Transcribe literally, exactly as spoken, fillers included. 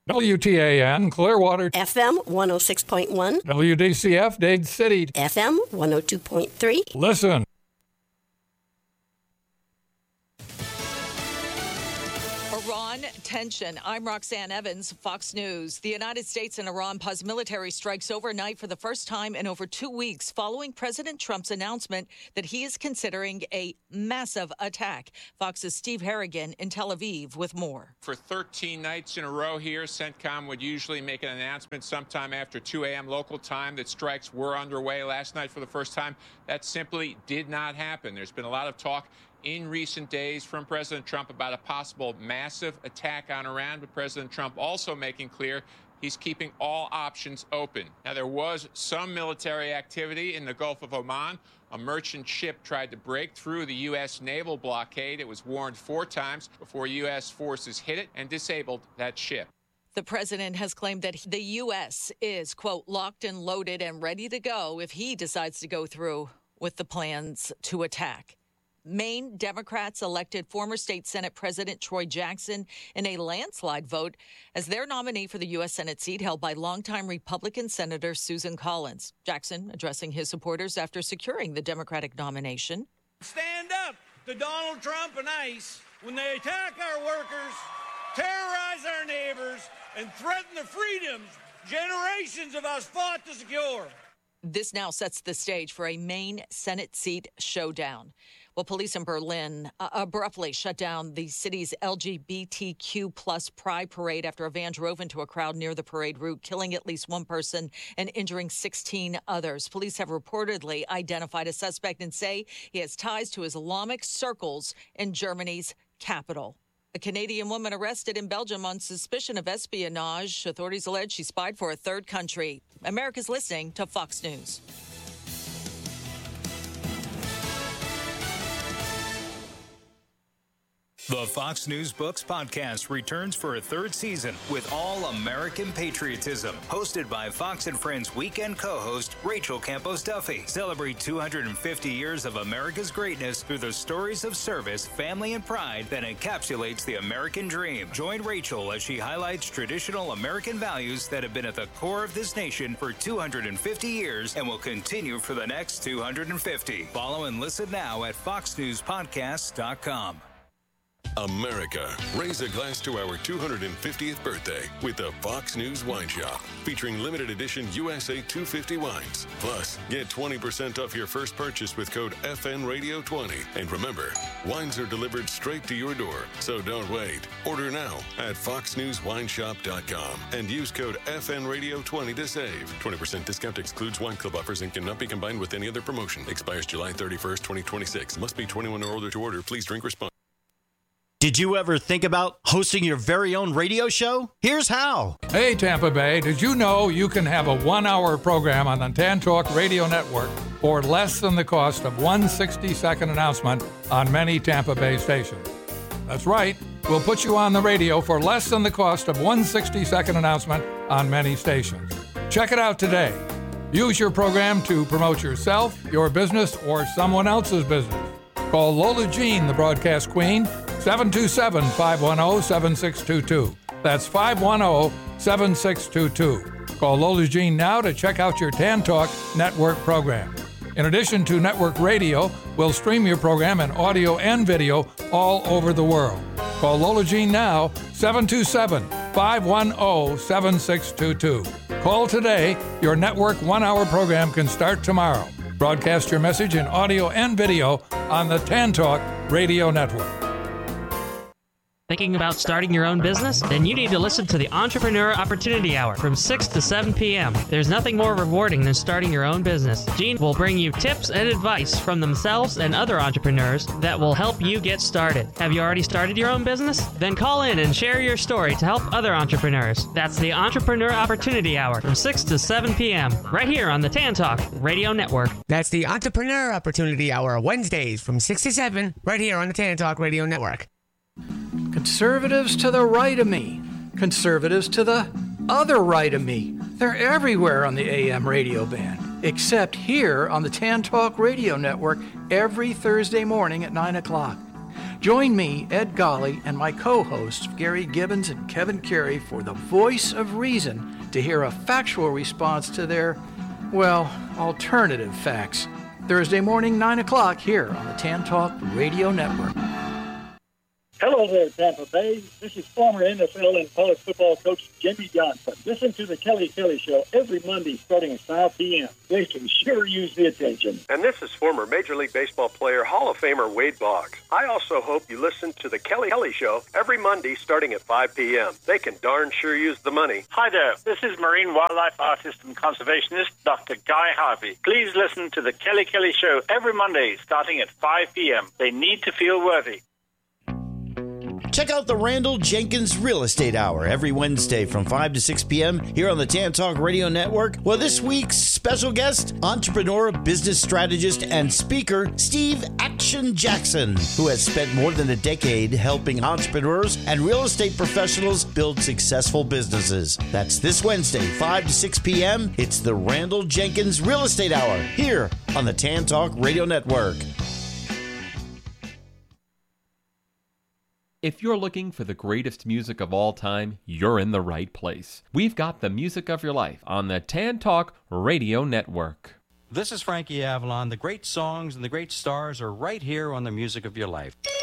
W T A N, Clearwater. F M one oh six point one. W D C F, Dade City. F M one oh two point three. Listen. Iran tension. I'm Roxanne Evans, Fox News. The United States and Iran pause military strikes overnight for the first time in over two weeks following President Trump's announcement that he is considering a massive attack. Fox's Steve Harrigan in Tel Aviv with more. For thirteen nights in a row here, CENTCOM would usually make an announcement sometime after two a.m. local time that strikes were underway. Last night, for the first time, that simply did not happen. There's been a lot of talk in recent days from President Trump about a possible massive attack on Iran, but President Trump also making clear he's keeping all options open. Now, there was some military activity in the Gulf of Oman. A merchant ship tried to break through the U S naval blockade. It was warned four times before U S forces hit it and disabled that ship. The president has claimed that the U S is, quote, locked and loaded and ready to go if he decides to go through with the plans to attack. Maine Democrats elected former state Senate President Troy Jackson in a landslide vote as their nominee for the U S Senate seat held by longtime Republican Senator Susan Collins. Jackson addressing his supporters after securing the Democratic nomination. Stand up to Donald Trump and ICE when they attack our workers, terrorize our neighbors, and threaten the freedoms generations of us fought to secure. This now sets the stage for a Maine Senate seat showdown. Well, police in Berlin uh, abruptly shut down the city's L G B T Q plus pride parade after a van drove into a crowd near the parade route, killing at least one person and injuring sixteen others. Police have reportedly identified a suspect and say he has ties to Islamic circles in Germany's capital. A Canadian woman arrested in Belgium on suspicion of espionage. Authorities allege she spied for a third country. America's listening to Fox News. The Fox News Books podcast returns for a third season with all American patriotism. Hosted by Fox and Friends weekend co-host Rachel Campos Duffy. Celebrate two hundred fifty years of America's greatness through the stories of service, family, and pride that encapsulates the American dream. Join Rachel as she highlights traditional American values that have been at the core of this nation for two hundred fifty years and will continue for the next two hundred fifty. Follow and listen now at fox news podcast dot com. America, raise a glass to our two hundred fiftieth birthday with the Fox News Wine Shop, featuring limited edition U S A two fifty wines. Plus, get twenty percent off your first purchase with code F N Radio twenty. And remember, wines are delivered straight to your door, so don't wait. Order now at fox news wine shop dot com and use code F N Radio twenty to save. twenty percent discount excludes wine club offers and cannot be combined with any other promotion. Expires July thirty-first, twenty twenty-six. Must be twenty-one or older to order. Please drink responsibly. Did you ever think about hosting your very own radio show? Here's how. Hey, Tampa Bay, did you know you can have a one-hour program on the Tan Talk Radio Network for less than the cost of one sixty-second announcement on many Tampa Bay stations? That's right. We'll put you on the radio for less than the cost of one sixty-second announcement on many stations. Check it out today. Use your program to promote yourself, your business, or someone else's business. Call Lola Jean, the broadcast queen, seven two seven, five one zero, seven six two two. That's five one zero, seven six two two. Call Lola Jean now to check out your Tan Talk Network program. In addition to network radio, we'll stream your program in audio and video all over the world. Call Lola Jean now, seven two seven, five one zero, seven six two two. Call today. Your network one-hour program can start tomorrow. Broadcast your message in audio and video on the Tan Talk Radio Network. Thinking about starting your own business? Then you need to listen to the Entrepreneur Opportunity Hour from six to seven p.m. There's nothing more rewarding than starting your own business. Gene will bring you tips and advice from themselves and other entrepreneurs that will help you get started. Have you already started your own business? Then call in and share your story to help other entrepreneurs. That's the Entrepreneur Opportunity Hour from six to seven p.m. right here on the Tan Talk Radio Network. That's the Entrepreneur Opportunity Hour, Wednesdays from six to seven right here on the Tan Talk Radio Network. Conservatives to the right of me. Conservatives to the other right of me. They're everywhere on the A M radio band, except here on the Tan Talk Radio Network every Thursday morning at nine o'clock. Join me, Ed Golly, and my co-hosts, Gary Gibbons and Kevin Carey, for The Voice of Reason to hear a factual response to their, well, alternative facts. Thursday morning, nine o'clock, here on the Tan Talk Radio Network. Hello there, Tampa Bay. This is former N F L and college football coach Jimmy Johnson. Listen to the Kelly Kelly Show every Monday starting at five p.m. They can sure use the attention. And this is former Major League Baseball player, Hall of Famer Wade Boggs. I also hope you listen to the Kelly Kelly Show every Monday starting at five p.m. They can darn sure use the money. Hi there. This is marine wildlife artist and conservationist Doctor Guy Harvey. Please listen to the Kelly Kelly Show every Monday starting at five p.m. They need to feel worthy. Check out the Randall Jenkins Real Estate Hour every Wednesday from five to six p.m. here on the Tan Talk Radio Network. Well, this week's special guest, entrepreneur, business strategist, and speaker, Steve Action Jackson, who has spent more than a decade helping entrepreneurs and real estate professionals build successful businesses. That's this Wednesday, five to six p.m. It's the Randall Jenkins Real Estate Hour here on the Tan Talk Radio Network. If you're looking for the greatest music of all time, you're in the right place. We've got the music of your life on the Tan Talk Radio Network. This is Frankie Avalon. The great songs and the great stars are right here on the Music of Your Life.